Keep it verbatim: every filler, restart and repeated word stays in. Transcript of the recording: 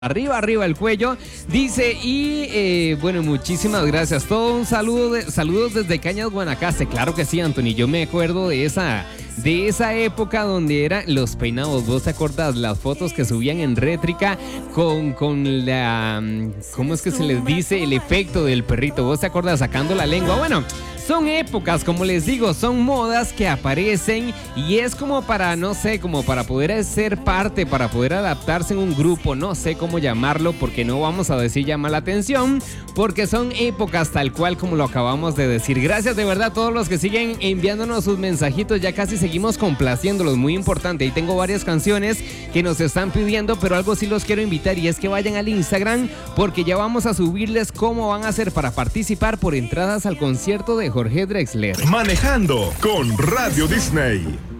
Arriba, arriba el cuello, dice, y eh, bueno, muchísimas gracias. Todo un saludo, de, saludos desde Cañas, Guanacaste. Claro que sí, Anthony, yo me acuerdo de esa, de esa época donde eran los peinados. ¿Vos te acordás? Las fotos que subían en rétrica con, con la, ¿cómo es que se les dice? El efecto del perrito. ¿Vos te acordás? Sacando la lengua. Bueno, son épocas, como les digo, son modas que aparecen y es como para, no sé, como para poder ser parte, para poder adaptarse en un grupo, no sé cómo llamarlo, porque no vamos a decir llama la atención, porque son épocas tal cual como lo acabamos de decir. Gracias de verdad a todos los que siguen enviándonos sus mensajitos, ya casi seguimos complaciéndolos, muy importante. Y tengo varias canciones que nos están pidiendo, pero algo sí los quiero invitar y es que vayan al Instagram, porque ya vamos a subirles cómo van a hacer para participar por entradas al concierto de Jorge Drexler. Manejando con Radio Disney.